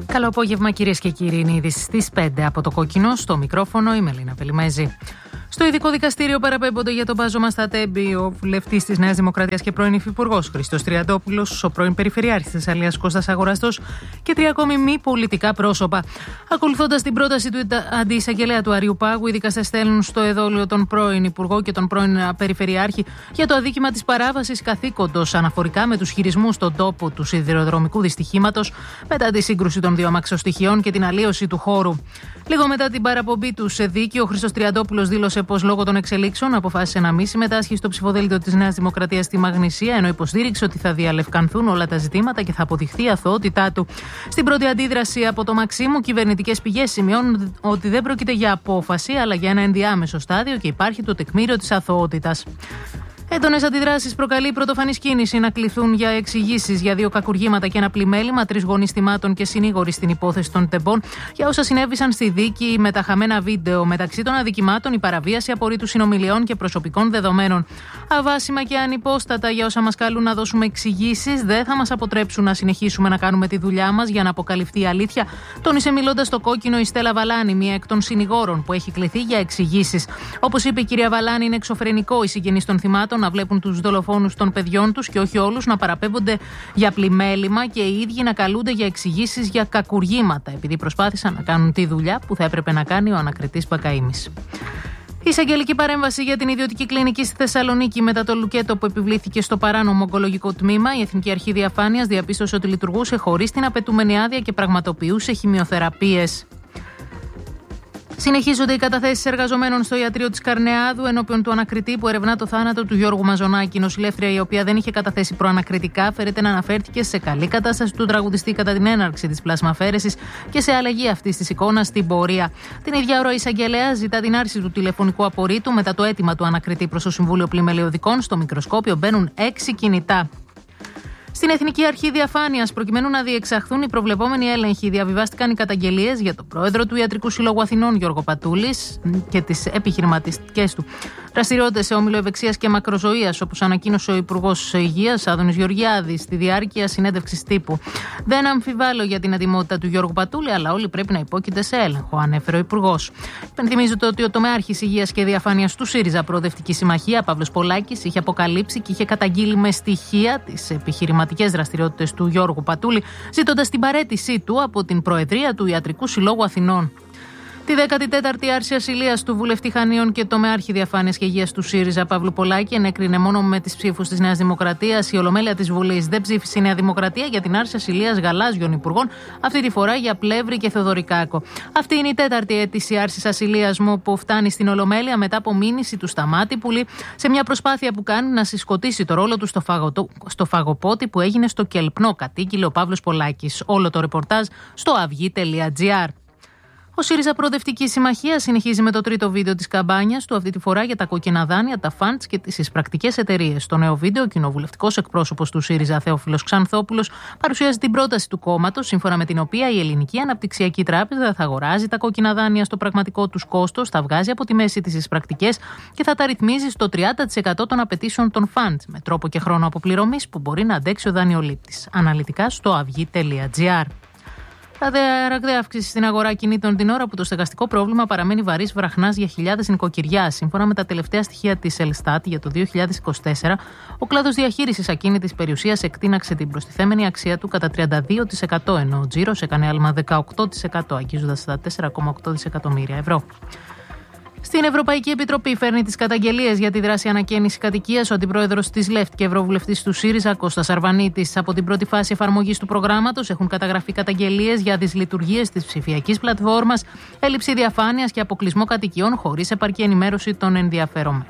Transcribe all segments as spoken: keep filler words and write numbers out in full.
Καλό απόγευμα, κυρίες και κύριοι. Είναι είδηση στις πέντε από το Κόκκινο. Στο μικρόφωνο η Μελίνα Πελιμέζη. Στο ειδικό δικαστήριο παραπέμπονται για τον μπάζωμα στα Τέμπη ο βουλευτής της Νέας Δημοκρατίας και πρώην υφυπουργός Χρήστος Τριαντόπουλος, ο πρώην Περιφερειάρχης της Θεσσαλίας Κώστας Αγοραστός και τρία ακόμη μη πολιτικά πρόσωπα. Ακολουθώντας την πρόταση του αντιεισαγγελέα του Αριού Πάγου, οι δικαστές στέλνουν στο εδόλιο τον πρώην Υπουργό και τον πρώην Περιφερειάρχη για το αδίκημα της παράβασης καθήκοντος αναφορικά με τους χειρισμούς στον τόπο του σιδηροδρομικού δυστυχήματος μετά τη σύγκρουση των δύο αμαξοστοιχειών και την αλλίωση του χώρου. Λίγο μετά την παραπομπή του σε δίκη, ο Χρήστος Τριαντόπουλος δήλωσε πως λόγω των εξελίξεων αποφάσισε να μην συμμετάσχει στο ψηφοδέλτιο της Νέας Δημοκρατίας στη Μαγνησία, ενώ υποστήριξε ότι θα διαλευκανθούν όλα τα ζητήματα και θα αποδειχθεί η αθωότητά του. Στην πρώτη αντίδραση από το Μαξίμου, κυβερνητικές πηγές σημειώνουν ότι δεν πρόκειται για απόφαση, αλλά για ένα ενδιάμεσο στάδιο και υπάρχει το τεκμήριο της αθωότητας. Έντονες αντιδράσεις προκαλεί η πρωτοφανής κίνηση να κληθούν για εξηγήσεις για δύο κακουργήματα και ένα πλημέλημα, τρεις γονείς θυμάτων και συνήγοροι στην υπόθεση των τεμπών για όσα συνέβησαν στη δίκη με τα χαμένα βίντεο. Μεταξύ των αδικημάτων, η παραβίαση απορρίτου συνομιλιών και προσωπικών δεδομένων. Αβάσιμα και ανυπόστατα για όσα μας καλούν να δώσουμε εξηγήσεις, δεν θα μας αποτρέψουν να συνεχίσουμε να κάνουμε τη δουλειά μας για να αποκαλυφθεί η αλήθεια, τόνισε μιλώντας στο Κόκκινο η Στέλλα Βαλάνη, μία εκ των συνηγόρων που έχει κληθεί για εξηγήσεις. Όπως είπε η κυρία Βαλάνη, είναι εξωφρενικό οι συγγενείς των θυμάτων να βλέπουν τους δολοφόνους των παιδιών τους και όχι όλους να παραπέμπονται για πλημέλημα και οι ίδιοι να καλούνται για εξηγήσεις για κακουργήματα, επειδή προσπάθησαν να κάνουν τη δουλειά που θα έπρεπε να κάνει ο ανακριτής Μπακαΐμης. Η εισαγγελική παρέμβαση για την ιδιωτική κλινική στη Θεσσαλονίκη μετά το λουκέτο που επιβλήθηκε στο παράνομο ογκολογικό τμήμα, η Εθνική Αρχή Διαφάνειας διαπίστωσε ότι λειτουργούσε χωρίς την απαιτούμενη άδεια και πραγματοποιούσε χημειοθεραπείες. Συνεχίζονται οι καταθέσεις εργαζομένων στο ιατρείο της Καρνεάδου ενώπιον του ανακριτή που ερευνά το θάνατο του Γιώργου Μαζονάκη. Η νοσηλεύτρια, η οποία δεν είχε καταθέσει προανακριτικά, φέρεται να αναφέρθηκε σε καλή κατάσταση του τραγουδιστή κατά την έναρξη της πλασμαφέρεσης και σε αλλαγή αυτής της εικόνας στην πορεία. Την ίδια ώρα, η εισαγγελέα ζητά την άρση του τηλεφωνικού απορρίτου μετά το αίτημα του ανακριτή προς το Συμβούλιο Πλημελαιωδικών. Στο μικροσκόπιο μπαίνουν έξι κινητά. Στην Εθνική Αρχή Διαφάνειας, προκειμένου να διεξαχθούν οι προβλεπόμενοι έλεγχοι, διαβιβάστηκαν οι καταγγελίες για τον πρόεδρο του Ιατρικού Συλλόγου Αθηνών, Γιώργο Πατούλης, και τις επιχειρηματικές του δραστηριότητες σε όμιλο ευεξίας και μακροζωίας, όπως ανακοίνωσε ο Υπουργός Υγείας, Άδωνης Γεωργιάδης, στη διάρκεια συνέντευξης τύπου. Δεν αμφιβάλλω για την ετοιμότητα του Γιώργου Πατούλη, αλλά όλοι πρέπει να υπόκειται σε έλεγχο, ανέφερε ο Υπουργός. Υπενθυμίζεται ότι ο τομεάρχης Υγείας και Διαφάνειας του ΣΥΡΙΖΑ Προοδευτική Συμμαχία, Παύλος Πολάκης, είχε αποκαλύψει και είχε καταγγείλει με στοιχεία τις επιχειρηματικές δραστηριότητες του Γιώργου Πατούλη, ζητώντας την παραίτησή του από την Προεδρία του Ιατρικού Συλλόγου Αθηνών. Τη δέκατη τέταρτη άρση ασυλίας του βουλευτή Χανίων και τομεάρχη Διαφάνειας και Υγείας του ΣΥΡΙΖΑ Παύλου Πολάκη ενέκρινε μόνο με τις ψήφους της Νέας Δημοκρατίας. Η Ολομέλεια της Βουλής δεν ψήφισε η Νέα Δημοκρατία για την άρση ασυλίας γαλάζιων υπουργών, αυτή τη φορά για Πλεύρη και Θεοδωρικάκο. Αυτή είναι η τέταρτη αίτηση άρσης ασυλίας μου που φτάνει στην Ολομέλεια μετά από μήνυση του Σταμάτηπουλη σε μια προσπάθεια που κάνει να συσκοτήσει το ρόλο του στο, φαγωτο... στο φαγοπότη που έγινε στο Κελπνό, κατήγγειλε ο Παύλος Πολάκης. Όλο το ρεπορτάζ στο αυγή τελεία τζι άρ. Ο ΣΥΡΙΖΑ Προοδευτική Συμμαχία συνεχίζει με το τρίτο βίντεο της καμπάνιας του, αυτή τη φορά για τα κόκκινα δάνεια, τα φαντς και τις εισπρακτικές εταιρείες. Στο νέο βίντεο, ο κοινοβουλευτικός εκπρόσωπος του ΣΥΡΙΖΑ, Θεόφιλος Ξανθόπουλος, παρουσιάζει την πρόταση του κόμματος, σύμφωνα με την οποία η Ελληνική Αναπτυξιακή Τράπεζα θα αγοράζει τα κόκκινα δάνεια στο πραγματικό τους κόστος, θα βγάζει από τη μέση τις εισπρακτικές και θα τα ρυθμίζει στο τριάντα τοις εκατό των απαιτήσεων των φαντς, με τρόπο και χρόνο αποπληρωμής που μπορεί να αντέξει ο δανειολήπτης. Αναλυτικά στο αυγή τελεία τζι άρ. Ραγδαία αύξηση στην αγορά κινήτων την ώρα που το στεγαστικό πρόβλημα παραμένει βαρύς βραχνάς για χιλιάδες νοικοκυριά. Σύμφωνα με τα τελευταία στοιχεία της Ελστάτ για το δύο χιλιάδες είκοσι τέσσερα, ο κλάδος διαχείρισης ακίνητης περιουσίας εκτείναξε την προστιθέμενη αξία του κατά τριάντα δύο τοις εκατό, ενώ ο τζίρος έκανε άλμα δεκαοκτώ τοις εκατό, αγγίζοντας τα τέσσερα κόμμα οκτώ δισεκατομμύρια ευρώ. Στην Ευρωπαϊκή Επιτροπή φέρνει τις καταγγελίες για τη δράση ανακαίνιση κατοικίας ο αντιπρόεδρος της ΛΕΦΤ και ευρωβουλευτής του ΣΥΡΙΖΑ, Κώστας Αρβανίτης. Από την πρώτη φάση εφαρμογής του προγράμματος έχουν καταγραφεί καταγγελίες για δυσλειτουργίες της ψηφιακής πλατφόρμας, έλλειψη διαφάνειας και αποκλεισμό κατοικιών χωρίς επαρκή ενημέρωση των ενδιαφερομένων.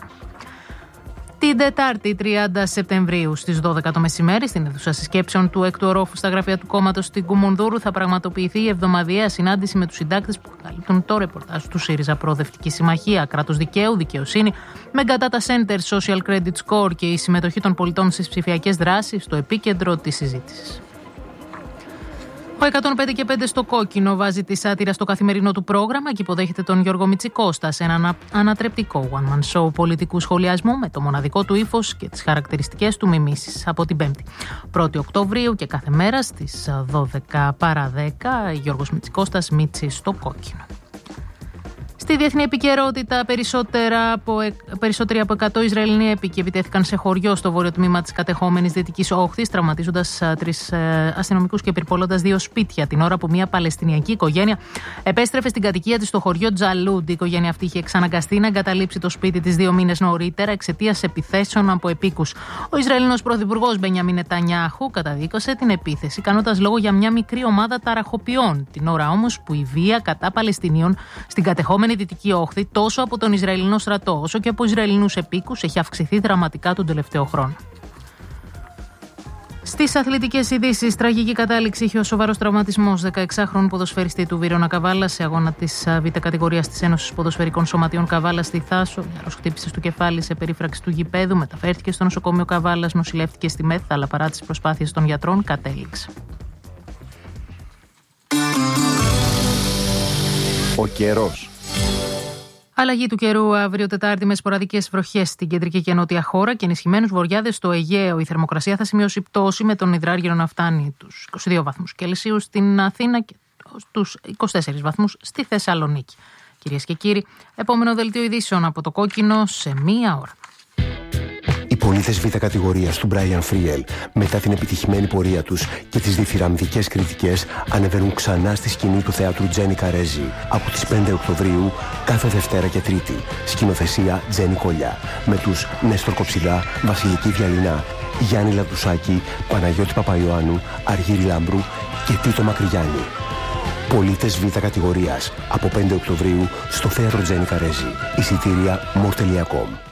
Την Τετάρτη τριάντα Σεπτεμβρίου στις δώδεκα το μεσημέρι, στην αίθουσα συσκέψεων του έκτου ορόφου στα γραφεία του κόμματος στην Κουμουνδούρου, θα πραγματοποιηθεί η εβδομαδιαία συνάντηση με τους συντάκτες που καλύπτουν το ρεπορτάζ του ΣΥΡΙΖΑ Προοδευτική Συμμαχία, κράτος δικαίου, δικαιοσύνη, με data center, social credit score και η συμμετοχή των πολιτών στις ψηφιακές δράσεις στο επίκεντρο της συζήτησης. Ο εκατόν πέντε και πέντε στο κόκκινο βάζει τη σάτυρα στο καθημερινό του πρόγραμμα και υποδέχεται τον Γιώργο Μητσικώστα σε ένα ανατρεπτικό one-man show πολιτικού σχολιασμού με το μοναδικό του ύφος και τις χαρακτηριστικές του μιμήσεις από την Πέμπτη. πρώτη Οκτωβρίου και κάθε μέρα στις δώδεκα παρά δέκα, Γιώργος Μητσικώστας, Μίτσι στο κόκκινο. Στη διεθνή επικαιρότητα, περισσότερα από, περισσότεροι από εκατό Ισραηλινοί έπικοι επιτέθηκαν σε χωριό στο βόρειο τμήμα της κατεχόμενης Δυτικής Όχθης, τραυματίζοντας τρεις αστυνομικούς και πυρπολώντας δύο σπίτια. Την ώρα που μια Παλαιστινιακή οικογένεια επέστρεφε στην κατοικία της στο χωριό Τζαλούντ. Η οικογένεια αυτή είχε εξαναγκαστεί να εγκαταλείψει το σπίτι της δύο μήνες νωρίτερα εξαιτίας επιθέσεων από επίκους. Ο Ισραηλινός πρωθυπουργός Μπενιαμίν Νετανιάχου καταδίκωσε την επίθεση, κάνοντας λόγο για μια μικρή ομάδα ταραχοποιών. Την ώρα όμως που η βία κατά Παλαιστινίων στην κατεχόμενη Δυτική Όχθη, τόσο από τον Ισραηλινό στρατό όσο και από Ισραηλινούς επίκους, έχει αυξηθεί δραματικά τον τελευταίο χρόνο. Στις αθλητικές ειδήσεις, τραγική κατάληξη είχε ο σοβαρός τραυματισμός δεκαεξάχρονου ποδοσφαιριστή του Βίρονα Καβάλα σε αγώνα της Β' κατηγορίας της Ένωσης Ποδοσφαιρικών Σωματείων Καβάλα στη Θάσο. Νεαρός χτύπησε στο κεφάλι σε περίφραξη του γηπέδου, μεταφέρθηκε στο νοσοκομείο Καβάλας, νοσηλεύτηκε στη ΜΕΘ, αλλά παρά τις προσπάθειες των γιατρών κατέληξε. Ο καιρός. Αλλαγή του καιρού αύριο Τετάρτη με σποραδικές βροχές στην κεντρική και νότια χώρα και ενισχυμένους βοριάδες στο Αιγαίο. Η θερμοκρασία θα σημειώσει πτώση με τον υδράργυρο να φτάνει τους είκοσι δύο βαθμούς Κελσίου στην Αθήνα και τους είκοσι τέσσερις βαθμούς στη Θεσσαλονίκη. Κυρίες και κύριοι, επόμενο δελτίο ειδήσεων από το κόκκινο σε μία ώρα. Οι πολίτες Β' κατηγορίας του Μπράιαν Φρίελ, μετά την επιτυχημένη πορεία τους και τις διθυραμβικές κριτικές, ανεβαίνουν ξανά στη σκηνή του θεάτρου Τζένι Καρέζη από τις πέντε Οκτωβρίου, κάθε Δευτέρα και Τρίτη. Σκηνοθεσία Τζένι Κολιά, με τους Νέστορ Κοψιλά, Βασιλική Διαλυνά, Γιάννη Λαδουσάκη, Παναγιώτη Παπαϊωάννου, Αργύρη Λάμπρου και Τίτο Μακρυγιάννη. Πολίτες Β' κατηγορίας από πέντε Οκτωβρίου στο θέατρο Τζένι Καρέζη. Εισιτήρια μορ τελεία κομ.